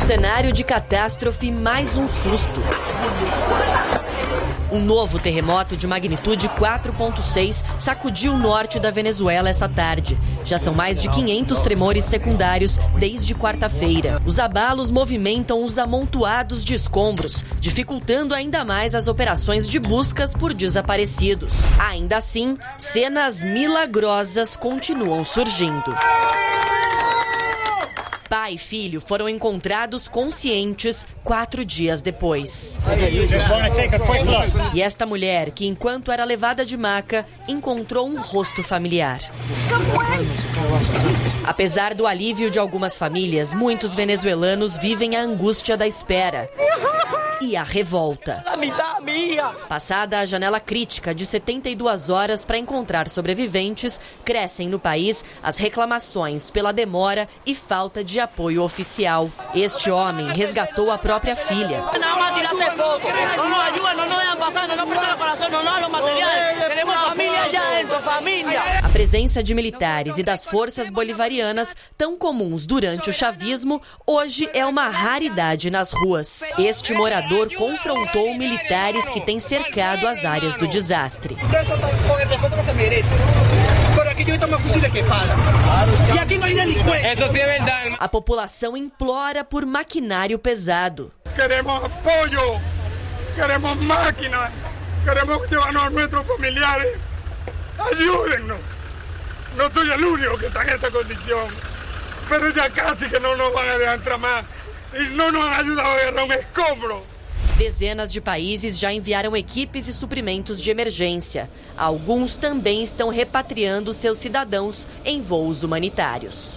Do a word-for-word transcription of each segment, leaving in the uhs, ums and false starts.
cenário de catástrofe, mais um susto. Um novo terremoto de magnitude quatro ponto seis sacudiu o norte da Venezuela essa tarde. Já são mais de quinhentos tremores secundários desde quarta-feira. Os abalos movimentam os amontoados de escombros, dificultando ainda mais as operações de buscas por desaparecidos. Ainda assim, cenas milagrosas continuam surgindo. Pai e filho foram encontrados conscientes quatro dias depois. E esta mulher, que enquanto era levada de maca, encontrou um rosto familiar. Apesar do alívio de algumas famílias, muitos venezuelanos vivem a angústia da espera e a revolta. Passada a janela crítica de setenta e duas horas para encontrar sobreviventes, crescem no país as reclamações pela demora e falta de apoio oficial. Este homem resgatou a própria filha. A presença de militares e das forças bolivarianas, tão comuns durante o chavismo, hoje é uma raridade nas ruas. Este morador confrontou militares que têm cercado as áreas do desastre. A população implora por maquinário pesado. Queremos apoio, queremos máquinas, queremos llevarnos a nossos familiares. Ayúdennos. No soy el único que está en esta condición, pero ya casi que no nos van a dejar entrar más y no nos han ayudado a agarrar un escombro. Dezenas de países já enviaram equipes e suprimentos de emergência. Alguns também estão repatriando seus cidadãos em voos humanitários.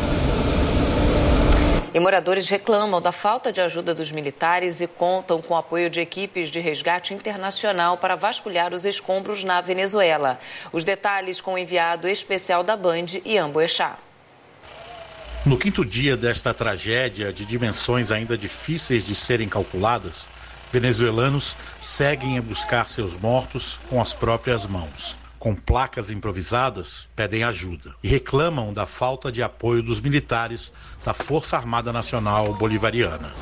E moradores reclamam da falta de ajuda dos militares e contam com o apoio de equipes de resgate internacional para vasculhar os escombros na Venezuela. Os detalhes com o enviado especial da Band, Ian Boechat. No quinto dia desta tragédia de dimensões ainda difíceis de serem calculadas, venezuelanos seguem a buscar seus mortos com as próprias mãos. Com placas improvisadas, pedem ajuda e reclamam da falta de apoio dos militares da Força Armada Nacional Bolivariana.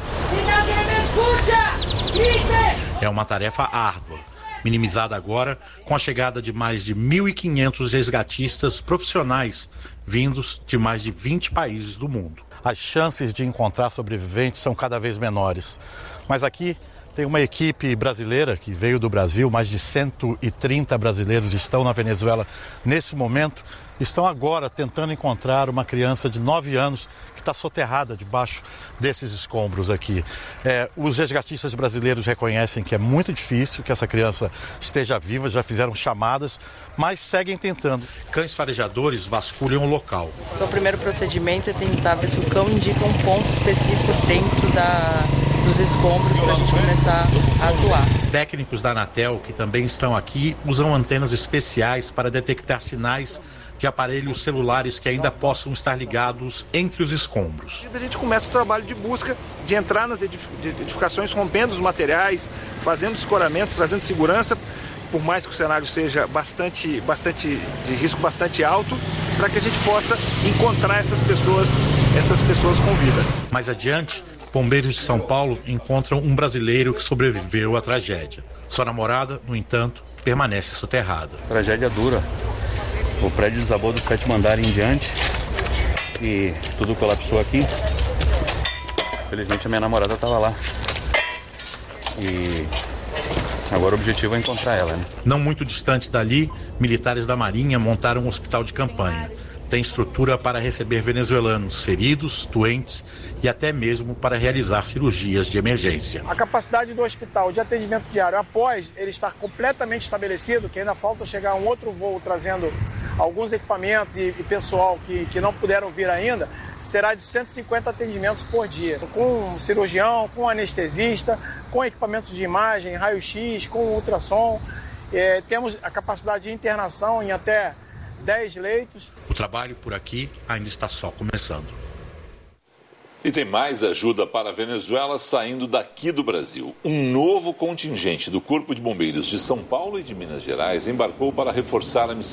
É uma tarefa árdua, minimizada agora com a chegada de mais de mil e quinhentos resgatistas profissionais vindos de mais de vinte países do mundo. As chances de encontrar sobreviventes são cada vez menores, mas aqui tem uma equipe brasileira que veio do Brasil, mais de cento e trinta brasileiros estão na Venezuela nesse momento, estão agora tentando encontrar uma criança de nove anos que está soterrada debaixo desses escombros aqui. É, os resgatistas brasileiros reconhecem que é muito difícil que essa criança esteja viva, já fizeram chamadas, mas seguem tentando. Cães farejadores vasculham o local. O primeiro procedimento é tentar ver se o cão indica um ponto específico dentro da... dos escombros para a gente começar a atuar. Técnicos da Anatel, que também estão aqui, usam antenas especiais para detectar sinais de aparelhos celulares que ainda possam estar ligados entre os escombros. A gente começa o trabalho de busca, de entrar nas edificações, rompendo os materiais, fazendo escoramentos, trazendo segurança, por mais que o cenário seja bastante, bastante de risco bastante alto, para que a gente possa encontrar essas pessoas, essas pessoas com vida. Mais adiante, bombeiros de São Paulo encontram um brasileiro que sobreviveu à tragédia. Sua namorada, no entanto, permanece soterrada. Tragédia dura. O prédio desabou do sétimo andar em diante e tudo colapsou aqui. Felizmente a minha namorada estava lá. E agora o objetivo é encontrar ela, né? Não muito distante dali, militares da Marinha montaram um hospital de campanha. Tem estrutura para receber venezuelanos feridos, doentes e até mesmo para realizar cirurgias de emergência. A capacidade do hospital de atendimento diário, após ele estar completamente estabelecido, que ainda falta chegar um outro voo trazendo alguns equipamentos e, e pessoal que, que não puderam vir ainda, será de cento e cinquenta atendimentos por dia, com um cirurgião, com um anestesista, com equipamentos de imagem, raio-x, com ultrassom. É, temos a capacidade de internação em até dez leitos. O trabalho por aqui ainda está só começando. E tem mais ajuda para a Venezuela saindo daqui do Brasil. Um novo contingente do Corpo de Bombeiros de São Paulo e de Minas Gerais embarcou para reforçar a missão